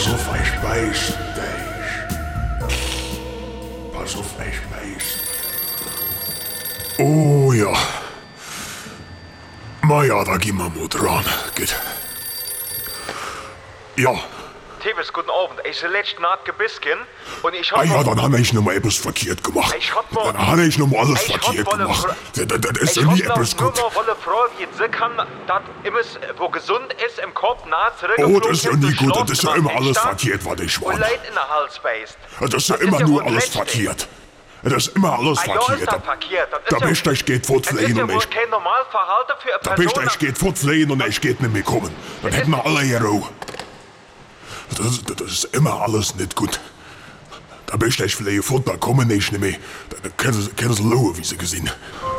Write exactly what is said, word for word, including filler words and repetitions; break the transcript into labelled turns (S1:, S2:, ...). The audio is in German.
S1: Pass auf, ich weiß dich. Pass auf, ich weiß. Oh ja. Ma ja, da gehen wir mal dran. Geht. Ja.
S2: Tevis, guten Abend. Ich bin letzte Nacht gebisken und ich hab...
S1: Ah ja, dann habe ich noch mal etwas verkehrt gemacht.
S2: Ich hab mal...
S1: Dann habe ich noch mal alles
S2: ich
S1: verkehrt
S2: hab mal
S1: gemacht.
S2: eine
S1: Das, das ist
S2: ich
S1: ja nie
S2: hab
S1: etwas
S2: nur
S1: gut.
S2: mal eine Frage, wie sie kann, dass immer, wo gesund ist, im Kopf nah
S1: Oh, das ist ja nie gut. Das ist ja immer alles verkehrt, was ich
S2: und
S1: war.
S2: Leid in der Hals beißt.
S1: Das ist ja immer nur alles verkehrt. Das ist immer alles
S2: Ah, ja, ist
S1: verkehrt.
S2: das verkehrt. Das
S1: Da
S2: ist ja,
S1: bist du, ich geht
S2: das ist
S1: fortfliehen
S2: ja
S1: und
S2: wohl
S1: ich...
S2: kein Normalverhalten für
S1: Da
S2: eine
S1: bist du,
S2: Person.
S1: ich geht fortfliehen und ich geht nicht mehr kommen. Dann hätten wir alle hier Ruhe. Das, das ist immer alles nicht gut. Da bist du, ich fliehen fort, da kommen ich nicht mehr. Da können sie, können sie schauen, wie sie gesehen.